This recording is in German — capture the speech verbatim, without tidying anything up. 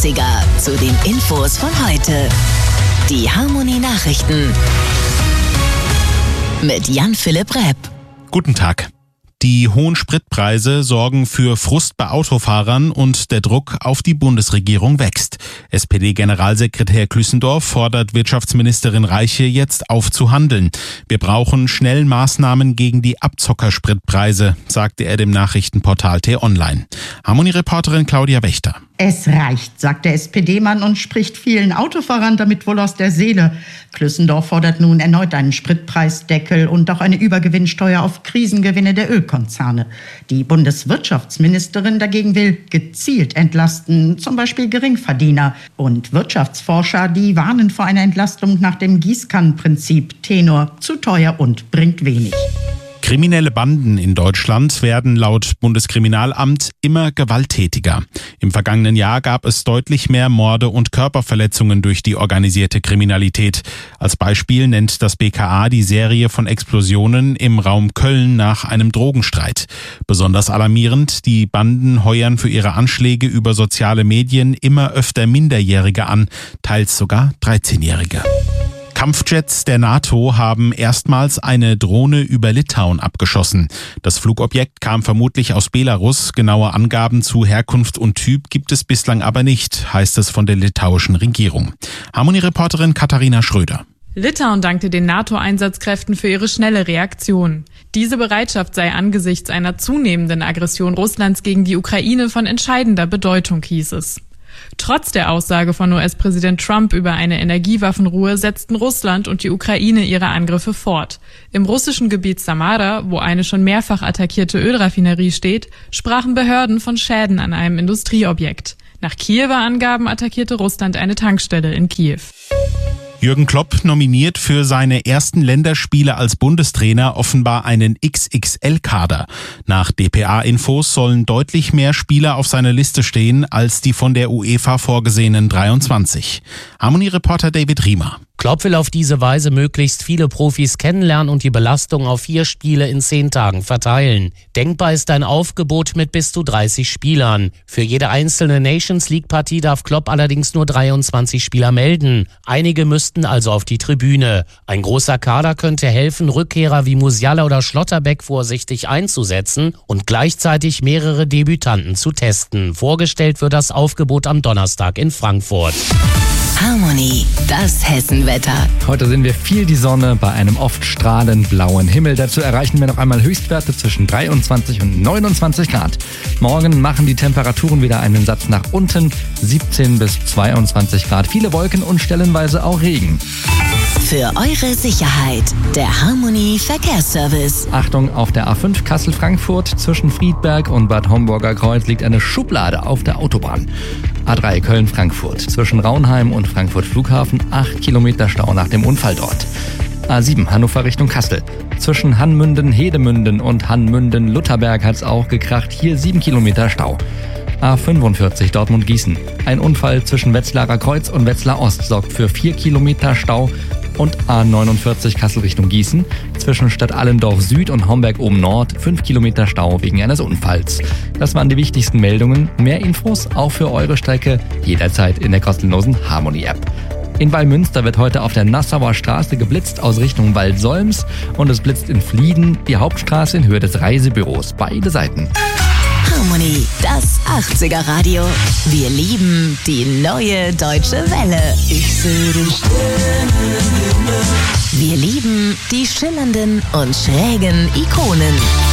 achtziger zu den Infos von heute. Die Harmony Nachrichten mit Jan-Philipp Repp. Guten Tag. Die hohen Spritpreise sorgen für Frust bei Autofahrern und der Druck auf die Bundesregierung wächst. S P D-Generalsekretär Klüssendorf fordert Wirtschaftsministerin Reiche jetzt auf zu handeln. Wir brauchen schnell Maßnahmen gegen die Abzockerspritpreise, sagte er dem Nachrichtenportal T-Online. Harmony-Reporterin Claudia Wächter. Es reicht, sagt der S P D-Mann und spricht vielen Autofahrern damit wohl aus der Seele. Klüssendorf fordert nun erneut einen Spritpreisdeckel und auch eine Übergewinnsteuer auf Krisengewinne der Ölkonzerne. Die Bundeswirtschaftsministerin dagegen will gezielt entlasten, zum Beispiel Geringverdiener. Und Wirtschaftsforscher, die warnen vor einer Entlastung nach dem Gießkannenprinzip. Tenor: zu teuer und bringt wenig. Kriminelle Banden in Deutschland werden laut Bundeskriminalamt immer gewalttätiger. Im vergangenen Jahr gab es deutlich mehr Morde und Körperverletzungen durch die organisierte Kriminalität. Als Beispiel nennt das B K A die Serie von Explosionen im Raum Köln nach einem Drogenstreit. Besonders alarmierend: die Banden heuern für ihre Anschläge über soziale Medien immer öfter Minderjährige an, teils sogar dreizehnjährige. Kampfjets der NATO haben erstmals eine Drohne über Litauen abgeschossen. Das Flugobjekt kam vermutlich aus Belarus. Genaue Angaben zu Herkunft und Typ gibt es bislang aber nicht, heißt es von der litauischen Regierung. Harmony-Reporterin Katharina Schröder. Litauen dankte den NATO-Einsatzkräften für ihre schnelle Reaktion. Diese Bereitschaft sei angesichts einer zunehmenden Aggression Russlands gegen die Ukraine von entscheidender Bedeutung, hieß es. Trotz der Aussage von U S-Präsident Trump über eine Energiewaffenruhe setzten Russland und die Ukraine ihre Angriffe fort. Im russischen Gebiet Samara, wo eine schon mehrfach attackierte Ölraffinerie steht, sprachen Behörden von Schäden an einem Industrieobjekt. Nach Kiewer Angaben attackierte Russland eine Tankstelle in Kiew. Jürgen Klopp nominiert für seine ersten Länderspiele als Bundestrainer offenbar einen X X L-Kader. Nach D P A-Infos sollen deutlich mehr Spieler auf seiner Liste stehen als die von der UEFA vorgesehenen dreiundzwanzig. Harmony-Reporter David Riemer. Klopp will auf diese Weise möglichst viele Profis kennenlernen und die Belastung auf vier Spiele in zehn Tagen verteilen. Denkbar ist ein Aufgebot mit bis zu dreißig Spielern. Für jede einzelne Nations-League-Partie darf Klopp allerdings nur dreiundzwanzig Spieler melden. Einige müssten also auf die Tribüne. Ein großer Kader könnte helfen, Rückkehrer wie Musiala oder Schlotterbeck vorsichtig einzusetzen und gleichzeitig mehrere Debütanten zu testen. Vorgestellt wird das Aufgebot am Donnerstag in Frankfurt. Harmony, das Hessenwetter. Heute sehen wir viel die Sonne bei einem oft strahlend blauen Himmel. Dazu erreichen wir noch einmal Höchstwerte zwischen dreiundzwanzig und neunundzwanzig Grad. Morgen machen die Temperaturen wieder einen Satz nach unten, siebzehn bis zweiundzwanzig Grad. Viele Wolken und stellenweise auch Regen. Für eure Sicherheit, der Harmony Verkehrsservice. Achtung, auf der A fünf Kassel-Frankfurt zwischen Friedberg und Bad Homburger Kreuz liegt eine Schublade auf der Autobahn. A drei Köln-Frankfurt zwischen Raunheim und Frankfurt Flughafen, acht Kilometer Stau nach dem Unfall dort. A sieben Hannover Richtung Kassel. Zwischen Hannmünden-Hedemünden und Hannmünden-Lutherberg hat's auch gekracht, hier sieben Kilometer Stau. A fünfundvierzig Dortmund-Gießen. Ein Unfall zwischen Wetzlarer Kreuz und Wetzlar Ost sorgt für vier Kilometer Stau. Und A neunundvierzig Kassel Richtung Gießen. Zwischen Stadt Allendorf Süd und Homberg oben Nord fünf Kilometer Stau wegen eines Unfalls. Das waren die wichtigsten Meldungen. Mehr Infos auch für eure Strecke jederzeit in der kostenlosen Harmony-App. In Wallmünster wird heute auf der Nassauer Straße geblitzt aus Richtung Waldsolms und es blitzt in Flieden, die Hauptstraße in Höhe des Reisebüros. Beide Seiten. Harmony, das achtziger Radio. Wir lieben die neue deutsche Welle. Ich sehe den Sternenhimmel. Wir lieben die schillernden und schrägen Ikonen.